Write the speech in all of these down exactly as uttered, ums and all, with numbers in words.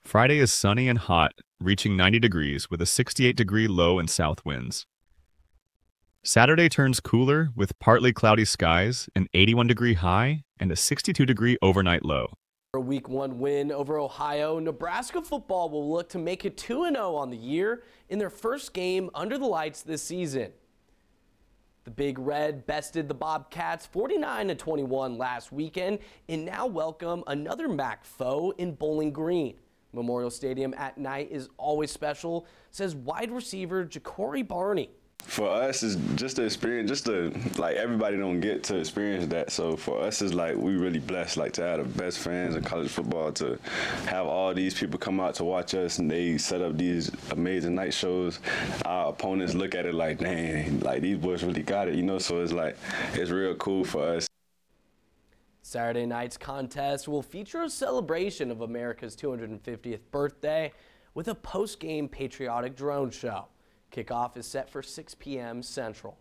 Friday is sunny and hot, reaching ninety degrees with a sixty-eight degree low and south winds. Saturday turns cooler with partly cloudy skies, an eighty-one degree high, and a sixty-two degree overnight low. For a week one win over Ohio, Nebraska football will look to make it two and oh on the year in their first game under the lights this season. The Big Red bested the Bobcats forty-nine to twenty-one last weekend and now welcome another M A C foe in Bowling Green. Memorial Stadium at night is always special, says wide receiver Ja'Cory Barney. For us, it's just the experience, just the, like, everybody don't get to experience that. So for us, it's like we really blessed, like, to have the best fans in college football, to have all these people come out to watch us, and they set up these amazing night shows. Our opponents look at it like, dang, like, these boys really got it, you know? So it's like, it's real cool for us. Saturday night's contest will feature a celebration of America's two hundred fiftieth birthday with a post-game patriotic drone show. Kickoff is set for six p m Central.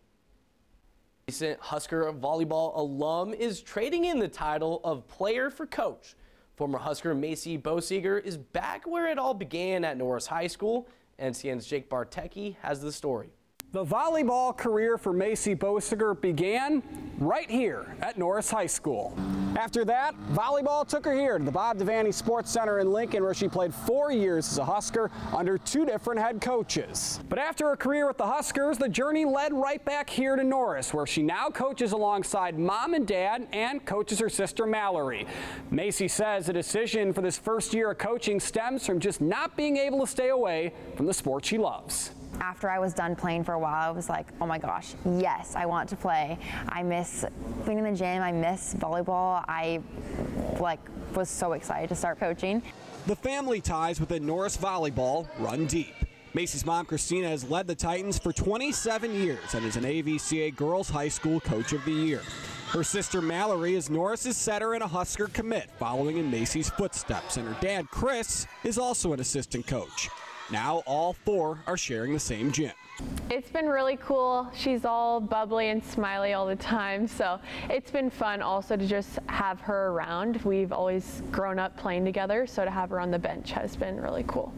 Recent Husker volleyball alum is trading in the title of player for coach. Former Husker Macy Boesiger is back where it all began at Norris High School. N C N's Jake Bartecki has the story. The volleyball career for Macy Boesiger began right here at Norris High School. After that, volleyball took her here to the Bob Devaney Sports Center in Lincoln, where she played four years as a Husker under two different head coaches. But after her career with the Huskers, the journey led right back here to Norris, where she now coaches alongside mom and dad and coaches her sister Mallory. Macy says the decision for this first year of coaching stems from just not being able to stay away from the sport she loves. After I was done playing for a while, I was like, oh my gosh, yes, I want to play. I miss being in the gym. I miss volleyball. I like was so excited to start coaching. The family ties within Norris volleyball run deep. Macy's mom, Christina, has led the Titans for twenty-seven years and is an A V C A Girls High School Coach of the Year. Her sister Mallory is Norris's setter and a Husker commit, following in Macy's footsteps, and her dad, Chris, is also an assistant coach. Now all four are sharing the same gym. It's been really cool. She's all bubbly and smiley all the time, so it's been fun also to just have her around. We've always grown up playing together, so to have her on the bench has been really cool.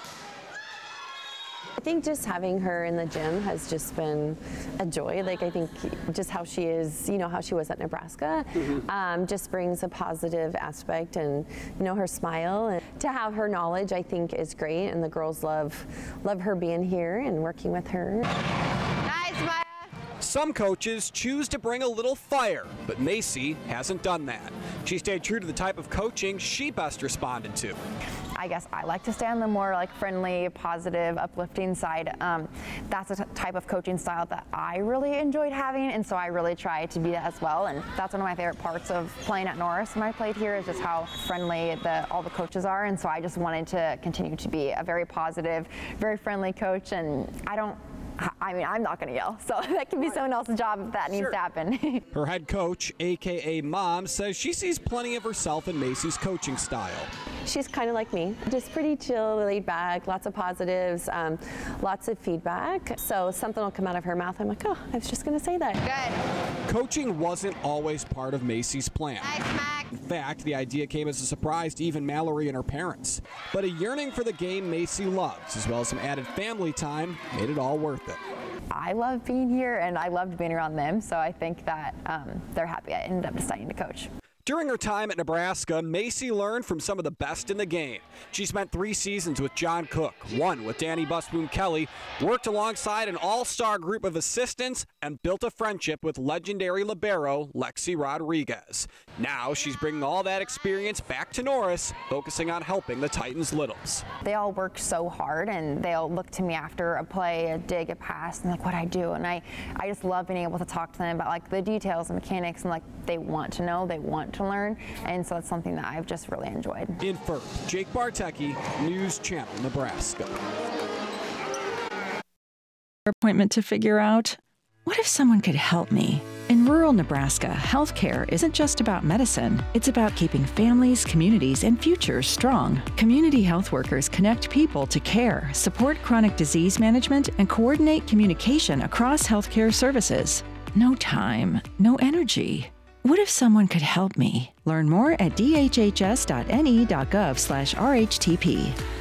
I think just having her in the gym has just been a joy. Like, I think just how she is, you know, how she was at Nebraska, mm-hmm. um, just brings a positive aspect, and, you know, her smile. And to have her knowledge, I think, is great, and the girls love, love her being here and working with her. Nice, Maya. Some coaches choose to bring a little fire, but Macy hasn't done that. She stayed true to the type of coaching she best responded to. I guess I like to stay on the more like friendly, positive, uplifting side. Um, that's a t- type of coaching style that I really enjoyed having, and so I really try to be that as well. And that's one of my favorite parts of playing at Norris when I played here, is just how friendly the, all the coaches are. And so I just wanted to continue to be a very positive, very friendly coach. And I don't I mean, I'm not going to yell, so that can be someone else's job if that needs sure. to happen. Her head coach, a k a. Mom, says she sees plenty of herself in Macy's coaching style. She's kind of like me, just pretty chill, laid back, lots of positives, um, lots of feedback. So something will come out of her mouth, I'm like, oh, I was just going to say that. Good. Coaching wasn't always part of Macy's plan. Nice, Mac. In fact, the idea came as a surprise to even Mallory and her parents. But a yearning for the game Macy loves, as well as some added family time, made it all worth it. I love being here, and I loved being around them, so I think that um, they're happy I ended up deciding to coach. During her time at Nebraska, Macy learned from some of the best in the game. She spent three seasons with John Cook, one with Danny Busboom Kelly, worked alongside an all-star group of assistants, and built a friendship with legendary libero Lexi Rodriguez. Now she's bringing all that experience back to Norris, focusing on helping the Titans' littles. They all work so hard, and they'll look to me after a play, a dig, a pass, and like what I do. And I, I just love being able to talk to them about like the details and mechanics, and like they want to know, they want to learn, and so it's something that I've just really enjoyed. In Firth, Jake Bartecki, News Channel, Nebraska. Appointment to figure out, what if someone could help me? In rural Nebraska, healthcare isn't just about medicine. It's about keeping families, communities, and futures strong. Community health workers connect people to care, support chronic disease management, and coordinate communication across healthcare services. No time, no energy. What if someone could help me? Learn more at d h h s dot n e dot gov slash R H T P.